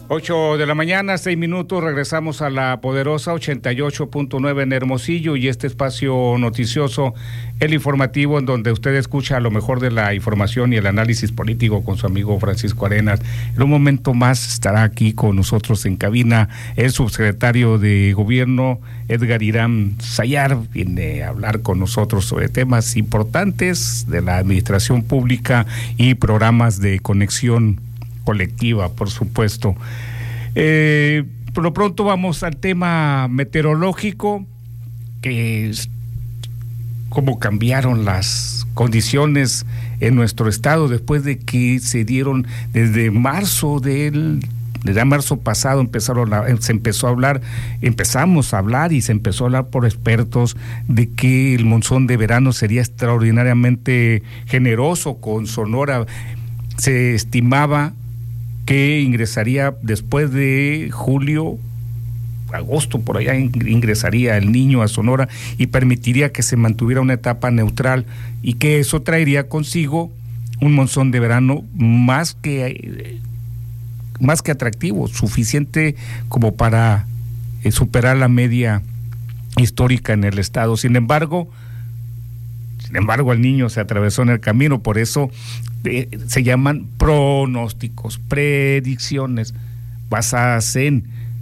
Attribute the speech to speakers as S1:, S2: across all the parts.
S1: 8 de la mañana, 6 minutos, regresamos a la poderosa 88.9 en Hermosillo y este espacio noticioso, el informativo, en donde usted escucha lo mejor de la información y el análisis político con su amigo Francisco Arenas. En un momento más estará aquí con nosotros en cabina el subsecretario de Gobierno, Edgar Irán Sayar, viene a hablar con nosotros sobre temas importantes de la administración pública y programas de conexión colectiva, por supuesto. Por lo pronto vamos al tema meteorológico, que es cómo cambiaron las condiciones en nuestro estado después de que se dieron desde marzo pasado empezamos a hablar y se empezó a hablar por expertos de que el monzón de verano sería extraordinariamente generoso con Sonora. Se estimaba que ingresaría después de julio, agosto, por allá ingresaría el Niño a Sonora y permitiría que se mantuviera una etapa neutral y que eso traería consigo un monzón de verano más que atractivo, suficiente como para superar la media histórica en el estado. Sin embargo, el Niño se atravesó en el camino, por eso se llaman pronósticos, predicciones basadas en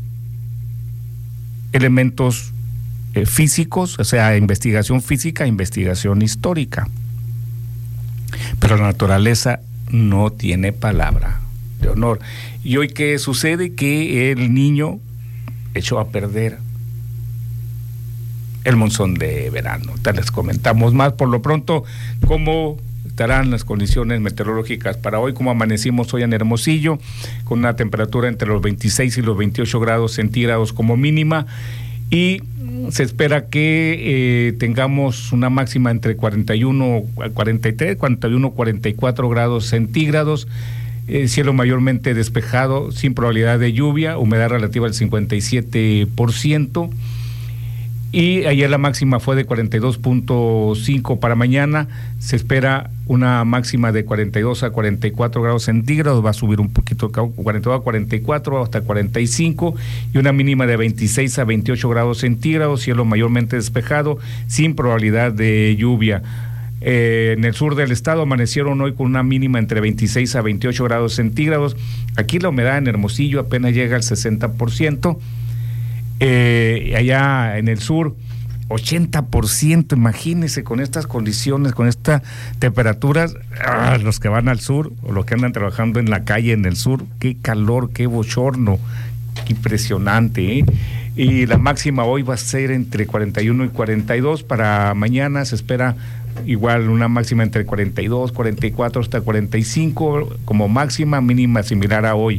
S1: elementos físicos, o sea, investigación física, investigación histórica. Pero la naturaleza no tiene palabra de honor. Y hoy, ¿qué sucede? Que el Niño echó a perder el monzón de verano. Te les comentamos más por lo pronto cómo estarán las condiciones meteorológicas para hoy, como amanecimos hoy en Hermosillo, con una temperatura entre los 26 y los 28 grados centígrados como mínima, y se espera que tengamos una máxima entre 41 a 43, 41 44 grados centígrados, cielo mayormente despejado, sin probabilidad de lluvia, humedad relativa al 57%. Y ayer la máxima fue de 42.5 para mañana. Se espera una máxima de 42 a 44 grados centígrados, va a subir un poquito, 42 a 44 hasta 45, y una mínima de 26 a 28 grados centígrados, cielo mayormente despejado, sin probabilidad de lluvia. En el sur del estado amanecieron hoy con una mínima entre 26 a 28 grados centígrados. Aquí la humedad en Hermosillo apenas llega al 60%. Allá en el sur 80%, imagínense con estas condiciones, con estas temperaturas, los que van al sur o los que andan trabajando en la calle en el sur, qué calor, qué bochorno, qué impresionante, ¿eh? Y la máxima hoy va a ser entre 41 y 42, para mañana se espera igual una máxima entre 42, 44 hasta 45 como máxima, mínima similar a hoy.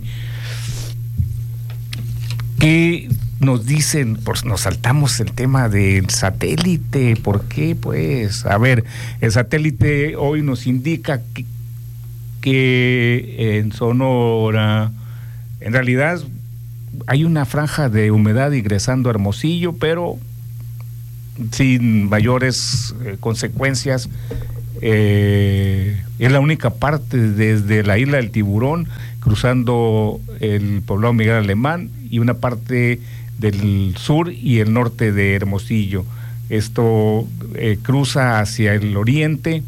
S1: ¿Qué nos dicen? Pues nos saltamos el tema del satélite. ¿Por qué? Pues, a ver, el satélite hoy nos indica que en Sonora, en realidad, hay una franja de humedad ingresando a Hermosillo, pero sin mayores consecuencias. Es la única parte desde la isla del Tiburón, cruzando el poblado Miguel Alemán, y una parte del sur y el norte de Hermosillo. Esto cruza hacia el oriente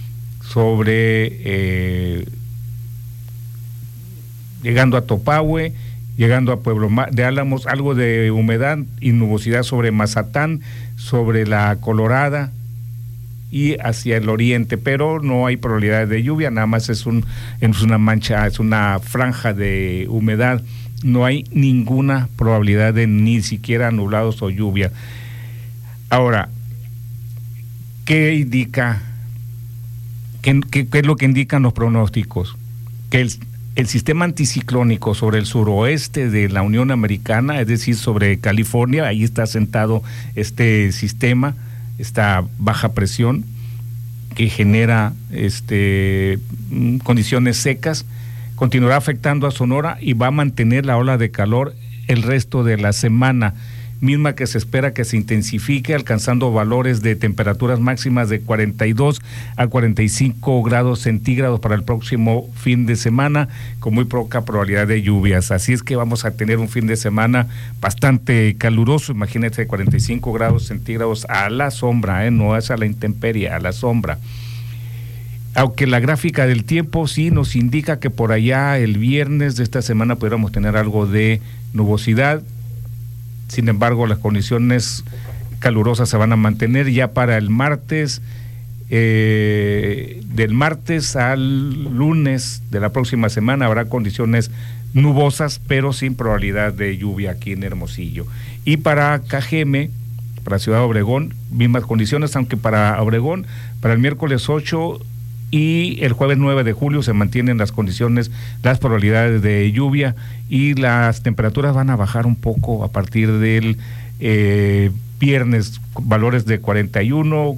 S1: llegando a Topahue, llegando a Pueblo de Álamos, algo de humedad y nubosidad sobre Mazatán, sobre la Colorada y hacia el oriente, pero no hay probabilidad de lluvia, nada más es una mancha, es una franja de humedad. No hay ninguna probabilidad de ni siquiera nublados o lluvia. Ahora, ¿qué indica? ¿Qué es lo que indican los pronósticos? Que el sistema anticiclónico sobre el suroeste de la Unión Americana, es decir, sobre California, ahí está sentado este sistema, esta baja presión que genera condiciones secas, continuará afectando a Sonora y va a mantener la ola de calor el resto de la semana. misma que se espera que se intensifique, alcanzando valores de temperaturas máximas de 42 a 45 grados centígrados para el próximo fin de semana, con muy poca probabilidad de lluvias. Así es que vamos a tener un fin de semana bastante caluroso. Imagínense, 45 grados centígrados a la sombra, no es a la intemperie, a la sombra. Aunque la gráfica del tiempo sí nos indica que por allá el viernes de esta semana pudiéramos tener algo de nubosidad. Sin embargo, las condiciones calurosas se van a mantener ya para el martes. Del martes al lunes de la próxima semana habrá condiciones nubosas, pero sin probabilidad de lluvia aquí en Hermosillo. Y para Cajeme, para Ciudad Obregón, mismas condiciones, aunque para Obregón, para el miércoles 8 y el jueves 9 de julio se mantienen las condiciones, las probabilidades de lluvia, y las temperaturas van a bajar un poco a partir del viernes, valores de 41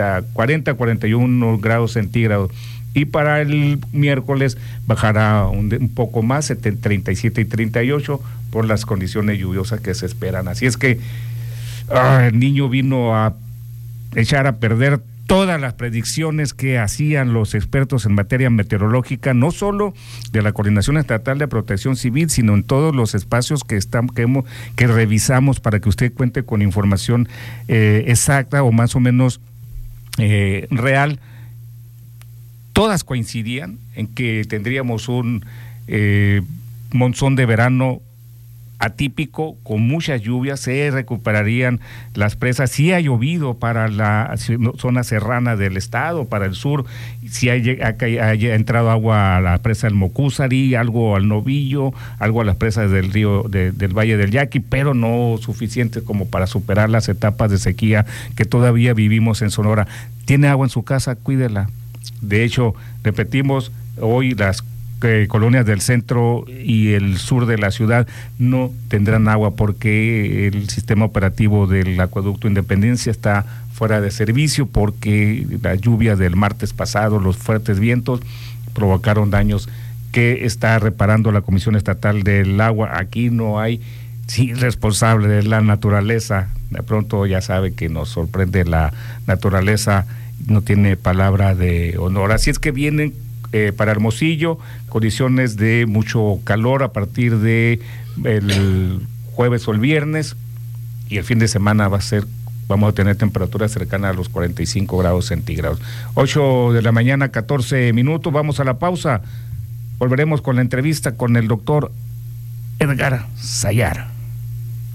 S1: grados centígrados, y para el miércoles bajará un poco más, 37 y 38, por las condiciones lluviosas que se esperan. Así es que el niño vino a echar a perder todas las predicciones que hacían los expertos en materia meteorológica, no solo de la Coordinación Estatal de Protección Civil, sino en todos los espacios que revisamos para que usted cuente con información exacta o más o menos real. Todas coincidían en que tendríamos un monzón de verano atípico, con muchas lluvias, se recuperarían las presas. Sí ha llovido para la zona serrana del estado, para el sur, sí haya entrado agua a la presa del Mocúzari, algo al Novillo, algo a las presas del río del Valle del Yaqui, pero no suficiente como para superar las etapas de sequía que todavía vivimos en Sonora. ¿Tiene agua en su casa? Cuídela. De hecho, repetimos, hoy las colonias del centro y el sur de la ciudad no tendrán agua porque el sistema operativo del acueducto Independencia está fuera de servicio, porque la lluvia del martes pasado, los fuertes vientos provocaron daños que está reparando la Comisión Estatal del Agua. Aquí no hay responsable de la naturaleza. De pronto ya sabe que nos sorprende la naturaleza, no tiene palabra de honor. Así es que vienen para Hermosillo condiciones de mucho calor a partir de el jueves o el viernes, y el fin de semana vamos a tener temperaturas cercanas a los 45 grados centígrados. 8 de la mañana, 14 minutos, vamos a la pausa. Volveremos con la entrevista con el doctor Edgar Sayar.